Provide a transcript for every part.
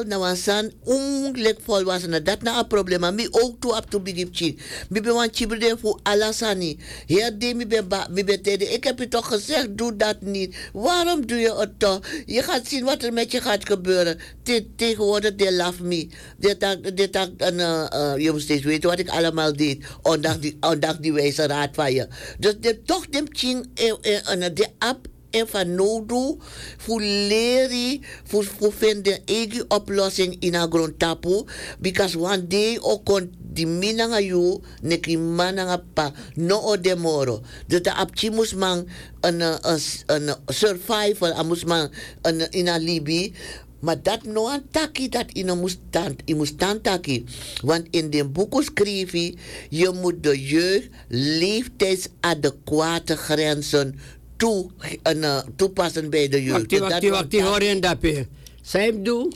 na wansan lek volwassenen dat na een probleem mi ook toe op to begip chi mi be wan chibrede fu alasani hier de mi be tede ik heb je toch gezegd doe dat niet waarom doe je het toch je gaat zien wat er met je gaat gebeuren tegenwoordig de love me dit je moet steeds weten wat ik allemaal deed ondanks die wijze raad van je dus toch dem ching de app en van nodu voor leren voor vinden eigen oplossing in een grond tapu because one day ook kon die minanga you neki mananga pa no o demoro dus de apchi moest man een survival moest man in een libi. Maar dat no een taki dat je moest taki. Want in de boeken schreef je moet de jeugd leeftijdsadequate grenzen toepassen bij de jeugd. Wacht, hoor je dat weer? Zij doen?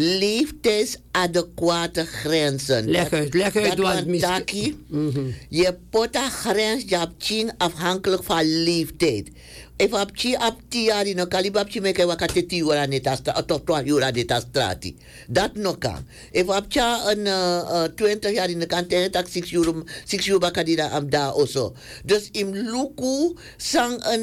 Leeftijdsadequate grenzen. Leg uit wat taki. Je pota grens je afhankelijk van leeftijd. If apchi ap 10 jaar in kalibapchi meke wakate 10 ura neta tot 12 ura neta strati. Dat no kan. If apcha een 20 jaar in de kant tak 6 euro bakadina am da also. Dus im luku sang een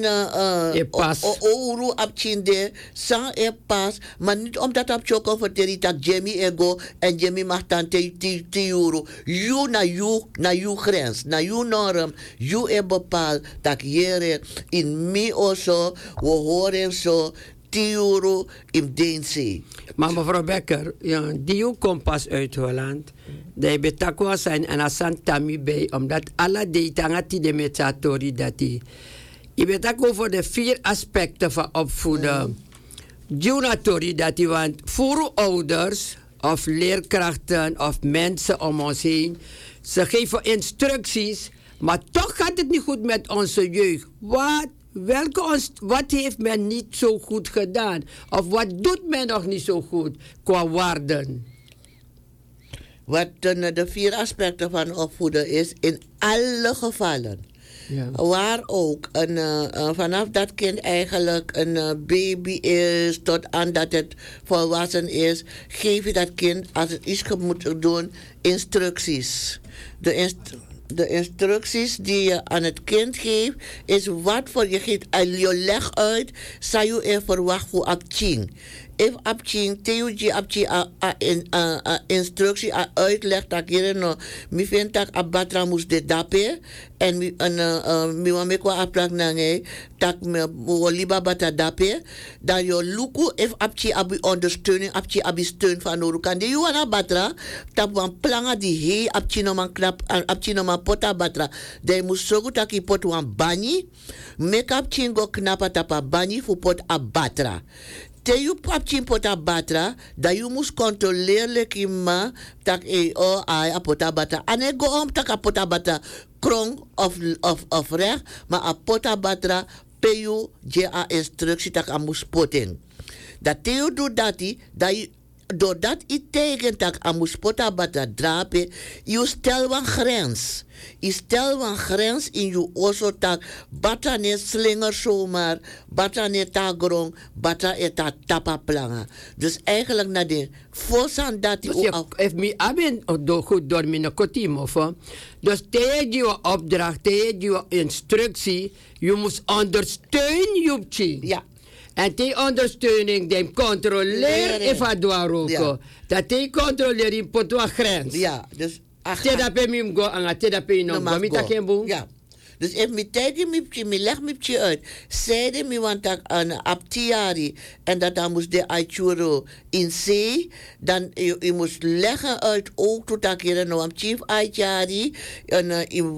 ouro apchinde sang pas, maar niet omdat apcho converteri tak Jamie ego en Jamie mag dan 10 euro. You na you grens, na you norm, you bepaal tak jere in mi also, we horen zo 10 euro in Deense. Maar mevrouw Becker, ja, die komt pas uit Holland. Die betakwa zijn en asan tami bij, omdat alle data die metatori dat die. Je betak over de 4 aspecten van opvoeden. Junatori dat die, want voor ouders of leerkrachten of mensen om ons heen, ze geven instructies, maar toch gaat het niet goed met onze jeugd. Wat heeft men niet zo goed gedaan? Of wat doet men nog niet zo goed qua waarden? Wat de 4 aspecten van opvoeden is, in alle gevallen. Ja. Waar ook vanaf dat kind eigenlijk een baby is tot aan dat het volwassen is, geef je dat kind, als het iets moet doen, instructies. De instructies die je aan het kind geeft, is wat voor je geeft. Je leg uit, zou je er verwacht voor acting. If acting, teuji acting instructie uitleg dat je no, mi vindt dat abatra moest de dape en mi wa mekwa aprak nange tak me liba bata dape dan je luku if acting abi ondersteuning acting abi steun van nodig kan de juana batra tak wan planga die he acting no man knap acting no man pota batra de moest zo goed dat je pot wan bani make acting go knapa tapa bani voor pot abatra. Te je papje pota batra, dat je moest controleren kima tak a pota batra. Ane go om tak a pota batra krong of recht, maar a pota batra peyu je a instructie tak a moest poten. Dat te je doet dat je doordat je tegen tak a moest pota batra drapen, je stel een grens. Je stel een grens in je osso tak, bata ne slinger zomaar, bata ne tagrong, bata eta tapa planga. Dus eigenlijk na de voorzaan dat je if me aben goed door mijn kotimo van. Dus tegen je opdracht, tegen je instructie, je moet ondersteunen je. Ja. En die ondersteuning, die controleren even door ook. Dat die controleren op de grens. Ja, dus Teda pe mim go anga teda pe no go ta kembu. Ja. Dus if mi tegen mi leg mi uit. Zeide mi want dat een aptiari en dat dan moest de aichuro in zee, dan je moest leggen uit ook tot dat keer no am chief aichari en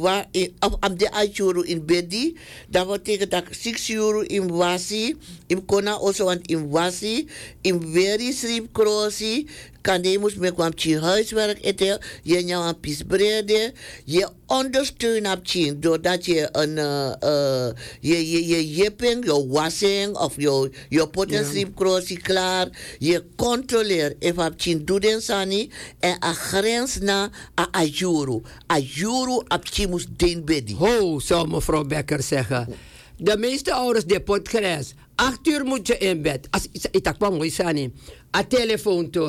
am de aichuro in bedi, dan wordt tegen dat 6 euro in wasi, in kona also want in wasi, in very sleep crossi. Kan je moest met kwam je huiswerk eten, je nou een pis brede, je ondersteunt op je doordat je een je jepping, je wassing of je potentie crossie klaar, je controleert even op je doet en sani en a grens na a ajuru op je moest den bedi. Ho, zou mevrouw Becker zeggen. De meeste ouders die potgrens. 8 uur moet je in bed. Als ik kwam mooi sani, a telefoon to.